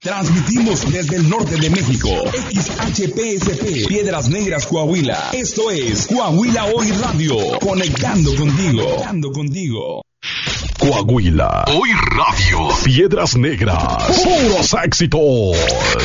Transmitimos desde el norte de México. XHPSP, Piedras Negras, Coahuila. Esto es Coahuila Hoy Radio. Conectando contigo. Coahuila Hoy Radio. Piedras Negras. Puros éxitos.